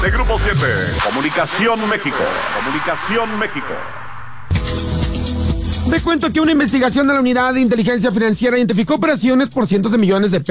De Grupo 7, Comunicación México. Comunicación México. Te cuento que una investigación de la Unidad de Inteligencia Financiera identificó operaciones por cientos de millones de pesos